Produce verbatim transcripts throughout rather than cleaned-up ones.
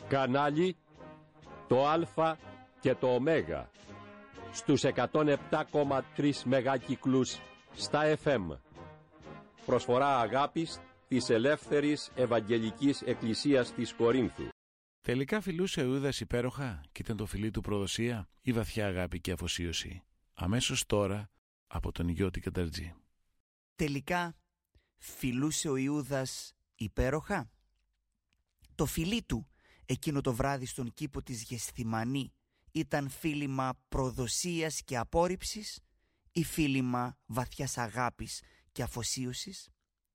Κανάλι το Α και το Ω στους εκατόν επτά κόμμα τρία μεγάκυκλους στα εφ εμ. Προσφορά αγάπης της Ελεύθερης Ευαγγελικής Εκκλησίας της Κορίνθου. Τελικά φιλούσε ο Ιούδας υπέροχα και ήταν το φιλί του προδοσία ή βαθιά αγάπη και αφοσίωση? Αμέσως τώρα από τον Γιώτη Καταρτζή. Τελικά φιλούσε ο Ιούδας υπέροχα? Το φιλί του εκείνο το βράδυ στον κήπο της Γεσθημανή ήταν φίλημα προδοσίας και απόρριψης ή φίλημα βαθιάς αγάπης και αφοσίωσης?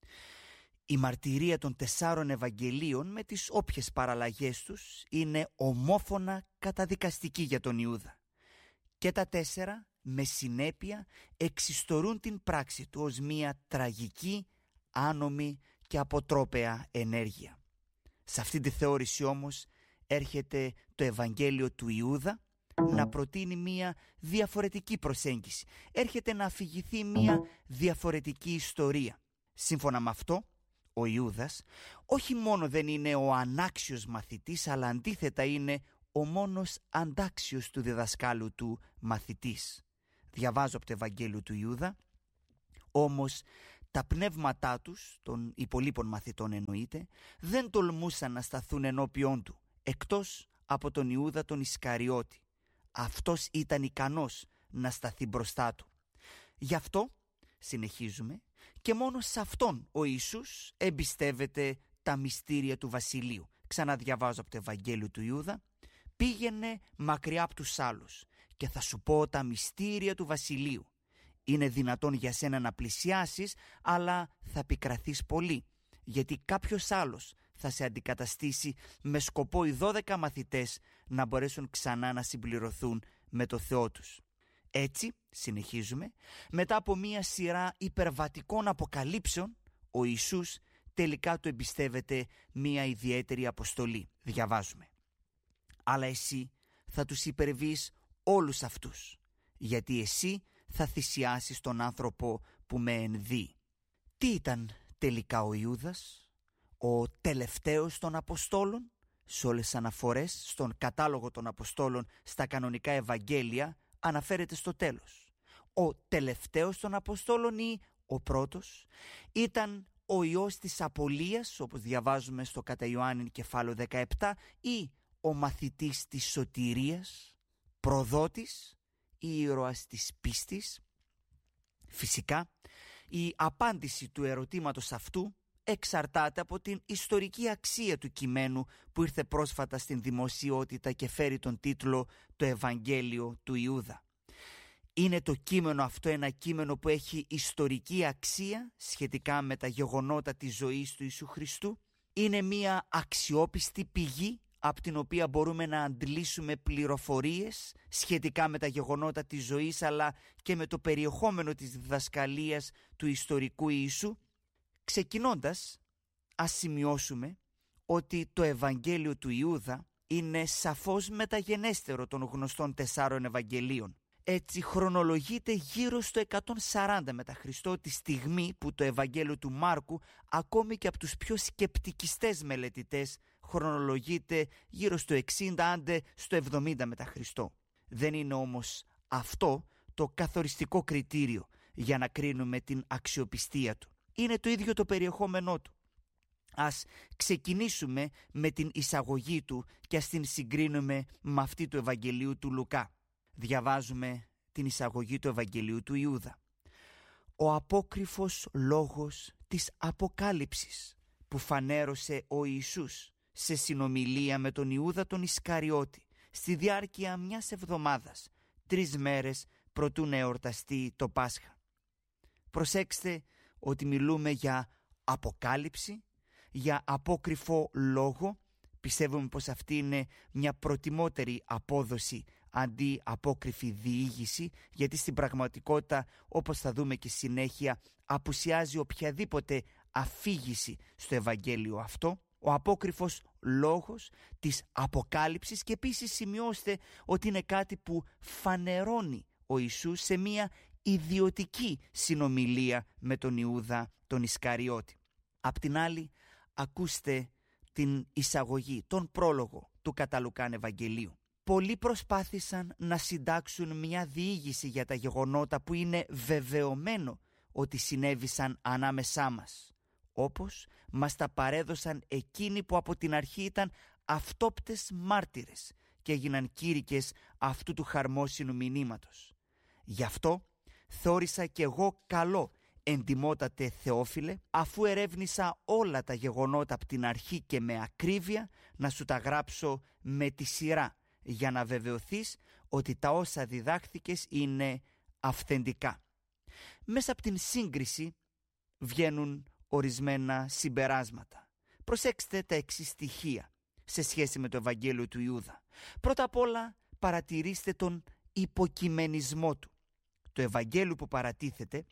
Η μαρτυρία των τεσσάρων Ευαγγελίων με τις όποιες παραλλαγές τους είναι ομόφωνα καταδικαστική για τον Ιούδα. Και τα τέσσερα με συνέπεια εξιστορούν την πράξη του ως μια τραγική, άνομη και αποτρόπαια ενέργεια. Σε αυτή τη θεώρηση όμως έρχεται το Ευαγγέλιο του Ιούδα να προτείνει μια διαφορετική προσέγγιση. Έρχεται να αφηγηθεί μια διαφορετική ιστορία. Σύμφωνα με αυτό, ο Ιούδας όχι μόνο δεν είναι ο ανάξιος μαθητής, αλλά αντίθετα είναι ο μόνος αντάξιος του διδασκάλου του μαθητής. Διαβάζω από το Ευαγγέλιο του Ιούδα: όμως τα πνεύματά τους, των υπολείπων μαθητών εννοείται, δεν τολμούσαν να σταθούν ενώπιόν του, εκτός από τον Ιούδα τον Ισκαριώτη. Αυτός ήταν ικανός να σταθεί μπροστά του. Γι' αυτό, συνεχίζουμε, και μόνο σε αυτόν ο Ιησούς εμπιστεύεται τα μυστήρια του βασιλείου. Ξαναδιαβάζω από το Ευαγγέλιο του Ιούδα: πήγαινε μακριά από τους άλλους και θα σου πω τα μυστήρια του βασιλείου. Είναι δυνατόν για σένα να πλησιάσεις, αλλά θα πικραθείς πολύ, γιατί κάποιος άλλος θα σε αντικαταστήσει με σκοπό οι δώδεκα μαθητές να μπορέσουν ξανά να συμπληρωθούν με το Θεό τους. Έτσι, συνεχίζουμε, μετά από μία σειρά υπερβατικών αποκαλύψεων, ο Ιησούς τελικά του εμπιστεύεται μία ιδιαίτερη αποστολή. Διαβάζουμε: αλλά εσύ θα τους υπερβείς όλους αυτούς, γιατί εσύ θα θυσιάσεις τον άνθρωπο που με ενδύει. Τι ήταν τελικά ο Ιούδας? Ο τελευταίος των Αποστόλων? Σε όλες τις αναφορές στον κατάλογο των Αποστόλων στα κανονικά Ευαγγέλια αναφέρεται στο τέλος. Ο τελευταίος των Αποστόλων ή ο πρώτος? Ήταν ο Υιός της Απολίας, όπως διαβάζουμε στο κατά Ιωάννη κεφάλαιο δεκαεπτά, ή ο μαθητής της σωτηρίας, προδότης ή ήρωας της πίστης? Φυσικά, η απάντηση του ερωτήματος αυτού εξαρτάται από την ιστορική αξία του κειμένου που ήρθε πρόσφατα στην δημοσιότητα και φέρει τον τίτλο «Το Ευαγγέλιο του Ιούδα». Είναι το κείμενο αυτό ένα κείμενο που έχει ιστορική αξία σχετικά με τα γεγονότα της ζωής του Ιησού Χριστού? Είναι μια αξιόπιστη πηγή από την οποία μπορούμε να αντλήσουμε πληροφορίες σχετικά με τα γεγονότα της ζωής, αλλά και με το περιεχόμενο της διδασκαλίας του ιστορικού Ιησού? Ξεκινώντας, ας σημειώσουμε ότι το Ευαγγέλιο του Ιούδα είναι σαφώς μεταγενέστερο των γνωστών τεσσάρων Ευαγγελίων. Έτσι χρονολογείται γύρω στο εκατόν σαράντα μετά Χριστό, τη στιγμή που το Ευαγγέλιο του Μάρκου, ακόμη και από τους πιο σκεπτικιστές μελετητές, χρονολογείται γύρω στο εξήντα άντε στο εβδομήντα μετά Χριστό. Δεν είναι όμως αυτό το καθοριστικό κριτήριο για να κρίνουμε την αξιοπιστία του. Είναι το ίδιο το περιεχόμενό του. Ας ξεκινήσουμε με την εισαγωγή του και ας την συγκρίνουμε με αυτή του Ευαγγελίου του Λουκά. Διαβάζουμε την εισαγωγή του Ευαγγελίου του Ιούδα. Ο απόκρυφος λόγος της Αποκάλυψης που φανέρωσε ο Ιησούς σε συνομιλία με τον Ιούδα τον Ισκαριώτη στη διάρκεια μιας εβδομάδας, τρεις μέρες προτού να εορταστεί το Πάσχα. Προσέξτε ότι μιλούμε για αποκάλυψη, για απόκρυφο λόγο. Πιστεύουμε πως αυτή είναι μια προτιμότερη απόδοση αντί απόκρυφη διήγηση, γιατί στην πραγματικότητα, όπως θα δούμε και συνέχεια, απουσιάζει οποιαδήποτε αφήγηση στο Ευαγγέλιο αυτό. Ο απόκρυφος λόγος της αποκάλυψης, και επίσης σημειώστε ότι είναι κάτι που φανερώνει ο Ιησούς σε μια ιδιωτική συνομιλία με τον Ιούδα τον Ισκαριώτη. Απ' την άλλη, ακούστε την εισαγωγή, τον πρόλογο του κατά Λουκάν Ευαγγελίου. Πολλοί προσπάθησαν να συντάξουν μια διήγηση για τα γεγονότα που είναι βεβαιωμένο ότι συνέβησαν ανάμεσά μας, όπως μας τα παρέδωσαν εκείνοι που από την αρχή ήταν αυτόπτες μάρτυρες και έγιναν κήρυκες αυτού του χαρμόσυνου μηνύματος. Γι' αυτό θεώρησα κι εγώ καλό, εντιμότατε Θεόφιλε, αφού ερεύνησα όλα τα γεγονότα από την αρχή και με ακρίβεια, να σου τα γράψω με τη σειρά, για να βεβαιωθείς ότι τα όσα διδάχθηκες είναι αυθεντικά. Μέσα από την σύγκριση βγαίνουν ορισμένα συμπεράσματα. Προσέξτε τα εξής στοιχεία σε σχέση με το Ευαγγέλιο του Ιούδα. Πρώτα απ' όλα παρατηρήστε τον υποκειμενισμό του. Το Ευαγγέλιο που παρατίθεται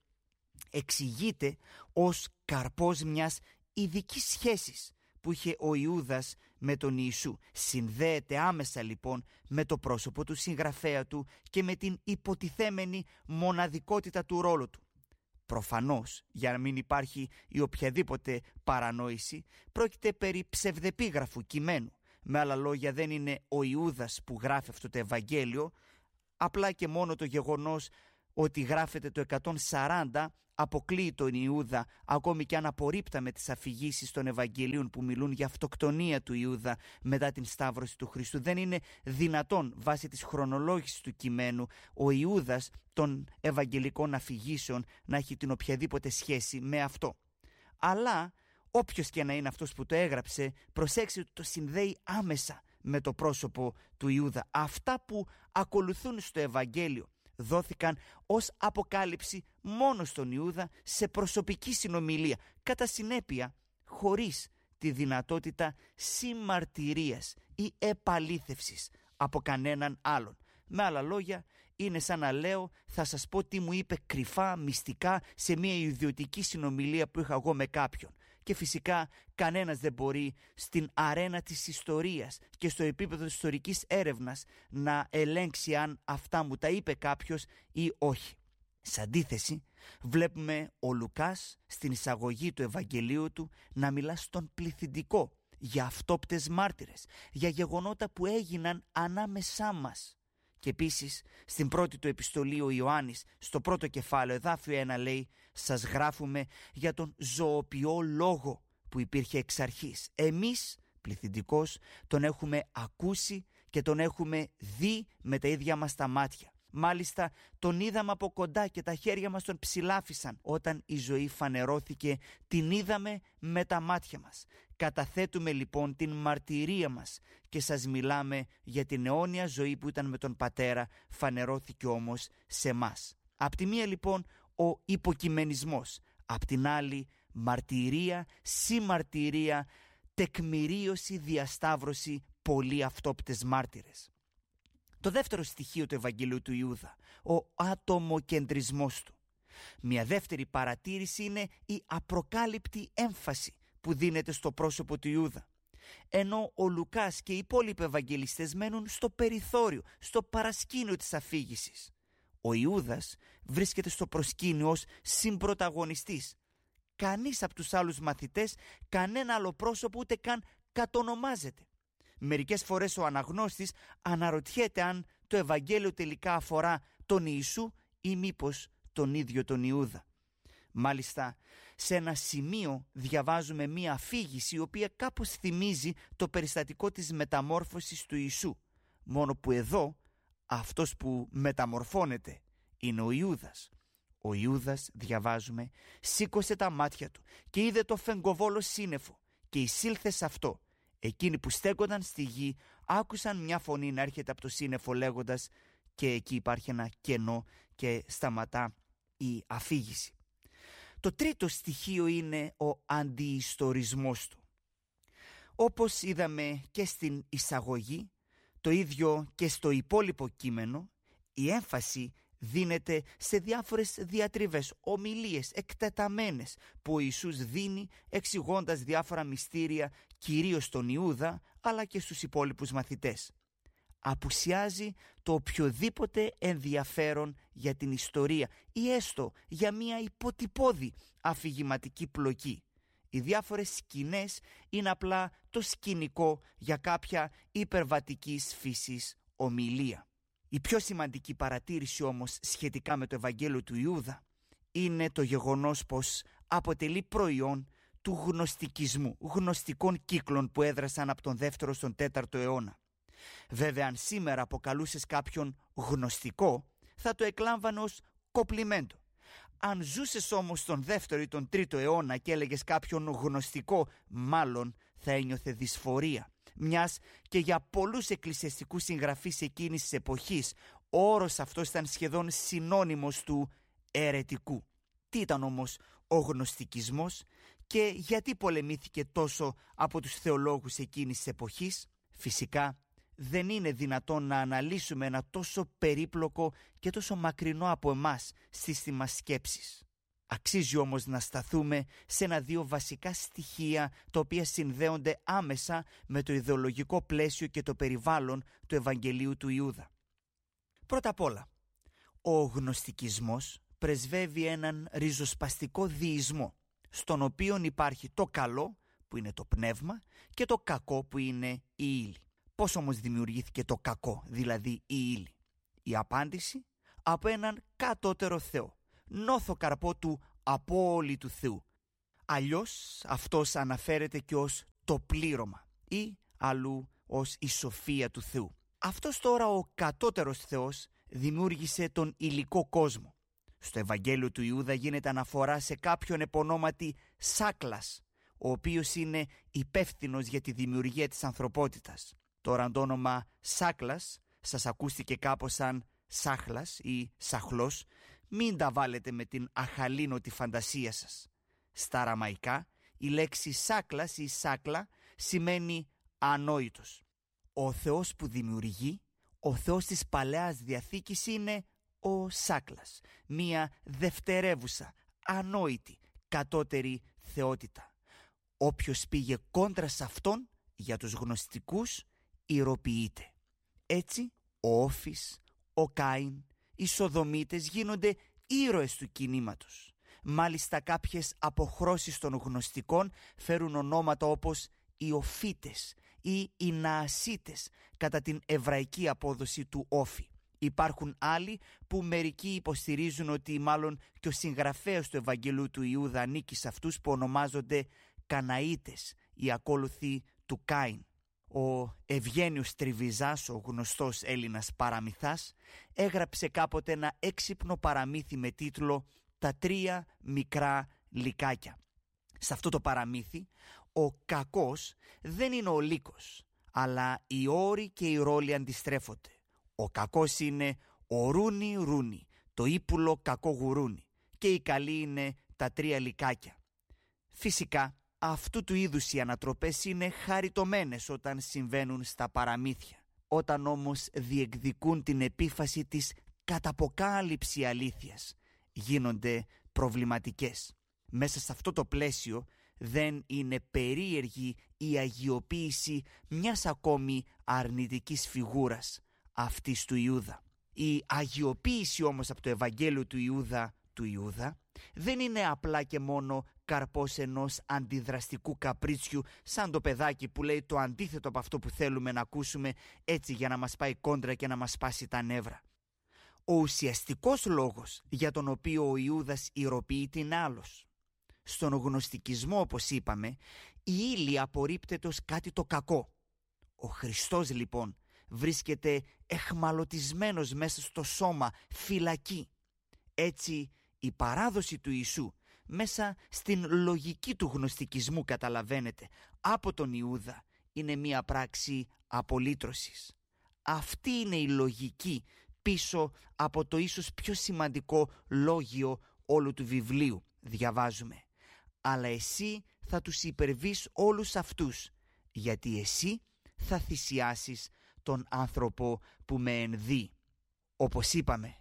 εξηγείται ως καρπός μιας ειδικής σχέσης που είχε ο Ιούδας με τον Ιησού. Συνδέεται άμεσα λοιπόν με το πρόσωπο του συγγραφέα του και με την υποτιθέμενη μοναδικότητα του ρόλου του. Προφανώς, για να μην υπάρχει η οποιαδήποτε παρανόηση, πρόκειται περί ψευδεπίγραφου κειμένου. Με άλλα λόγια, δεν είναι ο Ιούδας που γράφει αυτό το Ευαγγέλιο, απλά και μόνο το γεγονός ότι γράφεται το εκατόν σαράντα αποκλείει τον Ιούδα, ακόμη και αν απορρίπταμε τις αφηγήσεις των Ευαγγελίων που μιλούν για αυτοκτονία του Ιούδα μετά την σταύρωση του Χριστού. Δεν είναι δυνατόν βάσει της χρονολόγησης του κειμένου ο Ιούδας των Ευαγγελικών αφηγήσεων να έχει την οποιαδήποτε σχέση με αυτό. Αλλά όποιος και να είναι αυτός που το έγραψε, προσέξτε ότι το συνδέει άμεσα με το πρόσωπο του Ιούδα. Αυτά που ακολουθούν στο Ευαγγέλιο δόθηκαν ως αποκάλυψη μόνο στον Ιούδα σε προσωπική συνομιλία, κατά συνέπεια χωρίς τη δυνατότητα συμμαρτυρίας ή επαλήθευσης από κανέναν άλλον. Με άλλα λόγια, είναι σαν να λέω θα σας πω τι μου είπε κρυφά, μυστικά σε μια ιδιωτική συνομιλία που είχα εγώ με κάποιον. Και φυσικά κανένας δεν μπορεί στην αρένα της ιστορίας και στο επίπεδο της ιστορικής έρευνας να ελέγξει αν αυτά μου τα είπε κάποιος ή όχι. Σε αντίθεση, βλέπουμε ο Λουκάς στην εισαγωγή του Ευαγγελίου του να μιλά στον πληθυντικό για αυτόπτες μάρτυρες, για γεγονότα που έγιναν ανάμεσά μας. Και επίσης στην πρώτη του επιστολή ο Ιωάννης στο πρώτο κεφάλαιο εδάφιο ένα λέει «Σας γράφουμε για τον ζωοποιό λόγο που υπήρχε εξ αρχής. Εμείς πληθυντικός τον έχουμε ακούσει και τον έχουμε δει με τα ίδια μας τα μάτια. Μάλιστα τον είδαμε από κοντά και τα χέρια μας τον ψηλάφισαν. Όταν η ζωή φανερώθηκε την είδαμε με τα μάτια μας. Καταθέτουμε λοιπόν την μαρτυρία μας και σας μιλάμε για την αιώνια ζωή που ήταν με τον Πατέρα, φανερώθηκε όμως σε μας». Απ' τη μία λοιπόν ο υποκειμενισμός, απ' την άλλη μαρτυρία, συμμαρτυρία, τεκμηρίωση, διασταύρωση, πολλοί αυτόπτες μάρτυρες. Το δεύτερο στοιχείο του Ευαγγελίου του Ιούδα, ο ατομοκεντρισμός του. Μια δεύτερη παρατήρηση είναι η απροκάλυπτη έμφαση που δίνεται στο πρόσωπο του Ιούδα. Ενώ ο Λουκάς και οι υπόλοιποι Ευαγγελιστές μένουν στο περιθώριο, στο παρασκήνιο της αφήγησης. Ο Ιούδας βρίσκεται στο προσκήνιο ως συμπρωταγωνιστής. Κανείς από τους άλλους μαθητές, κανένα άλλο πρόσωπο ούτε καν κατονομάζεται. Μερικές φορές ο αναγνώστης αναρωτιέται αν το Ευαγγέλιο τελικά αφορά τον Ιησού ή μήπως τον ίδιο τον Ιούδα. Μάλιστα, σε ένα σημείο διαβάζουμε μία αφήγηση η οποία κάπως θυμίζει το περιστατικό της μεταμόρφωσης του Ιησού. Μόνο που εδώ αυτός που μεταμορφώνεται είναι ο Ιούδας. Ο Ιούδας, διαβάζουμε, σήκωσε τα μάτια του και είδε το φεγγοβόλο σύννεφο και εισήλθε σε αυτό. Εκείνοι που στέκονταν στη γη άκουσαν μια φωνή να έρχεται από το σύννεφο λέγοντας, και εκεί υπάρχει ένα κενό και σταματά η αφήγηση. Το τρίτο στοιχείο είναι ο αντιιστορισμός του. Όπως είδαμε και στην εισαγωγή, το ίδιο και στο υπόλοιπο κείμενο, η έμφαση δίνεται σε διάφορες διατριβές, ομιλίες εκτεταμένες που ο Ιησούς δίνει εξηγώντας διάφορα μυστήρια κυρίως στον Ιούδα αλλά και στους υπόλοιπους μαθητές. Απουσιάζει το οποιοδήποτε ενδιαφέρον για την ιστορία ή έστω για μια υποτυπώδη αφηγηματική πλοκή. Οι διάφορες σκηνές είναι απλά το σκηνικό για κάποια υπερβατικής φύσης ομιλία. Η πιο σημαντική παρατήρηση όμως σχετικά με το Ευαγγέλιο του Ιούδα είναι το γεγονός πως αποτελεί προϊόν του γνωστικισμού, γνωστικών κύκλων που έδρασαν από τον δεύτερο στον τέταρτο αιώνα. Βέβαια, αν σήμερα αποκαλούσες κάποιον γνωστικό, θα το εκλάμβανε ως κοπλιμέντο. Αν ζούσες όμως τον δεύτερο ή τον τρίτο αιώνα και έλεγες κάποιον γνωστικό, μάλλον θα ένιωθε δυσφορία. Μιας και για πολλούς εκκλησιαστικούς συγγραφείς εκείνης της εποχής, ο όρος αυτός ήταν σχεδόν συνώνυμος του αιρετικού. Τι ήταν όμως ο γνωστικισμός και γιατί πολεμήθηκε τόσο από τους θεολόγους εκείνης της εποχής? Φυσικά δεν είναι δυνατόν να αναλύσουμε ένα τόσο περίπλοκο και τόσο μακρινό από εμάς σύστημα σκέψης. Αξίζει όμως να σταθούμε σε ένα-δύο βασικά στοιχεία τα οποία συνδέονται άμεσα με το ιδεολογικό πλαίσιο και το περιβάλλον του Ευαγγελίου του Ιούδα. Πρώτα απ' όλα, ο γνωστικισμός πρεσβεύει έναν ριζοσπαστικό δεισμό, στον οποίο υπάρχει το καλό, που είναι το πνεύμα, και το κακό, που είναι η ύλη. Πώς όμως δημιουργήθηκε το κακό, δηλαδή η ύλη? Η απάντηση: από έναν κατώτερο Θεό, νόθο καρπό του απόλυτου Θεού. Αλλιώς αυτός αναφέρεται και ως το πλήρωμα ή αλλού ως η σοφία του Θεού. Αυτός τώρα ο κατώτερος Θεός δημιούργησε τον υλικό κόσμο. Στο Ευαγγέλιο του Ιούδα γίνεται αναφορά σε κάποιον επωνόματι Σάκλας, ο οποίος είναι υπεύθυνος για τη δημιουργία της ανθρωπότητας. Τώρα το όνομα Σάκλας σας ακούστηκε κάπως σαν Σάχλας ή Σαχλός, μην τα βάλετε με την αχαλήνωτη φαντασία σας. Στα αραμαϊκά η λέξη Σάκλας ή Σάκλα σημαίνει ανόητος. Ο Θεός που δημιουργεί, ο Θεός της Παλαιάς Διαθήκης είναι ο Σάκλας, μία δευτερεύουσα, ανόητη, κατώτερη θεότητα. Όποιος πήγε κόντρα σε αυτόν, για τους γνωστικούς, ηρωποιείται. Έτσι, ο Όφης, ο Κάιν, οι Σοδομίτες γίνονται ήρωες του κινήματος. Μάλιστα κάποιες αποχρώσεις των γνωστικών φέρουν ονόματα όπως οι Οφίτες ή οι Ναασίτες κατά την εβραϊκή απόδοση του Όφη. Υπάρχουν άλλοι που μερικοί υποστηρίζουν ότι μάλλον και ο συγγραφέας του Ευαγγελίου του Ιούδα ανήκει σε αυτούς που ονομάζονται Καναΐτες, οι ακόλουθοι του Κάιν. Ο Ευγένιος Τριβιζάς, ο γνωστός Έλληνας παραμυθάς, έγραψε κάποτε ένα έξυπνο παραμύθι με τίτλο «Τα τρία μικρά λυκάκια». Σε αυτό το παραμύθι, ο κακός δεν είναι ο λύκος, αλλά οι όροι και οι ρόλοι αντιστρέφονται. Ο κακός είναι ο Ρούνι Ρούνι, το ύπουλο κακό γουρούνι, και οι καλοί είναι τα τρία λυκάκια. Φυσικά, αυτού του είδους οι ανατροπές είναι χαριτωμένες όταν συμβαίνουν στα παραμύθια. Όταν όμως διεκδικούν την επίφαση της καταποκάλυψη αλήθειας, γίνονται προβληματικές. Μέσα σε αυτό το πλαίσιο δεν είναι περίεργη η αγιοποίηση μιας ακόμη αρνητικής φιγούρας, αυτής του Ιούδα. Η αγιοποίηση όμως από το Ευαγγέλιο του Ιούδα του Ιούδα δεν είναι απλά και μόνο καρπός ενός αντιδραστικού καπρίτσιου, σαν το παιδάκι που λέει το αντίθετο από αυτό που θέλουμε να ακούσουμε, έτσι για να μας πάει κόντρα και να μας σπάσει τα νεύρα. Ο ουσιαστικός λόγος για τον οποίο ο Ιούδας ηρωποιείται είναι άλλος. Στον γνωστικισμό, όπως είπαμε, η ύλη απορρίπτεται ως κάτι το κακό. Ο Χριστός λοιπόν βρίσκεται εχμαλωτισμένος μέσα στο σώμα, φυλακή. Έτσι η παράδοση του Ιησού μέσα στην λογική του γνωστικισμού, καταλαβαίνετε, από τον Ιούδα είναι μία πράξη απολύτρωσης. Αυτή είναι η λογική πίσω από το ίσως πιο σημαντικό λόγιο όλου του βιβλίου, διαβάζουμε. Αλλά εσύ θα τους υπερβείς όλους αυτούς, γιατί εσύ θα θυσιάσεις τον άνθρωπο που με ενδύει. Όπως είπαμε,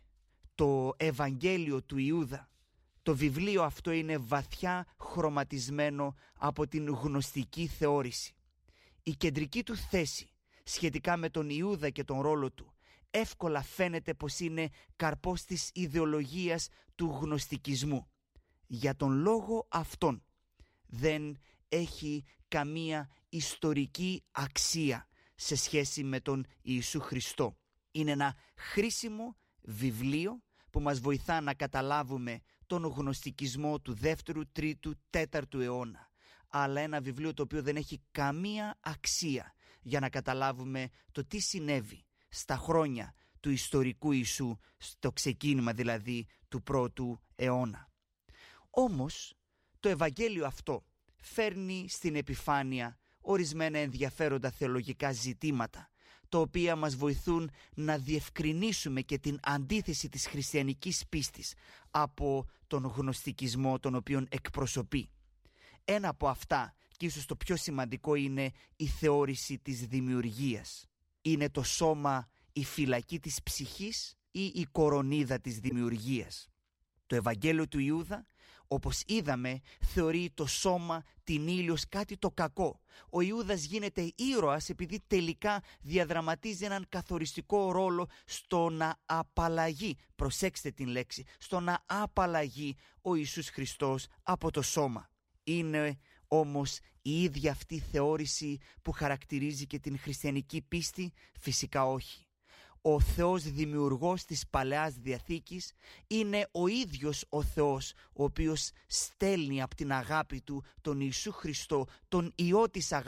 το Ευαγγέλιο του Ιούδα, το βιβλίο αυτό είναι βαθιά χρωματισμένο από την γνωστική θεώρηση. Η κεντρική του θέση σχετικά με τον Ιούδα και τον ρόλο του εύκολα φαίνεται πως είναι καρπός της ιδεολογίας του γνωστικισμού. Για τον λόγο αυτόν δεν έχει καμία ιστορική αξία σε σχέση με τον Ιησού Χριστό. Είναι ένα χρήσιμο βιβλίο που μας βοηθά να καταλάβουμε τον γνωστικισμό του δεύτερου, τρίτου, τέταρτου αιώνα. Αλλά ένα βιβλίο το οποίο δεν έχει καμία αξία για να καταλάβουμε το τι συνέβη στα χρόνια του ιστορικού Ιησού, στο ξεκίνημα δηλαδή του πρώτου αιώνα. Όμως το Ευαγγέλιο αυτό φέρνει στην επιφάνεια ορισμένα ενδιαφέροντα θεολογικά ζητήματα, τα οποία μας βοηθούν να διευκρινίσουμε και την αντίθεση της χριστιανικής πίστης από τον γνωστικισμό τον οποίον εκπροσωπεί. Ένα από αυτά, και ίσως το πιο σημαντικό, είναι η θεώρηση της δημιουργίας. Είναι το σώμα η φυλακή της ψυχής ή η κορονίδα της δημιουργίας? Το Ευαγγέλιο του Ιούδα, όπως είδαμε, θεωρεί το σώμα, την ήλιος, κάτι το κακό. Ο Ιούδας γίνεται ήρωας επειδή τελικά διαδραματίζει έναν καθοριστικό ρόλο στο να απαλλαγεί, προσέξτε την λέξη, στο να απαλλαγεί ο Ιησούς Χριστός από το σώμα. Είναι όμως η ίδια αυτή η θεώρηση που χαρακτηρίζει και την χριστιανική πίστη? Φυσικά όχι. Ο Θεός δημιουργός της Παλαιάς Διαθήκης είναι ο ίδιος ο Θεός, ο οποίος στέλνει από την αγάπη του τον Ιησού Χριστό, τον Υιό της αγάπης,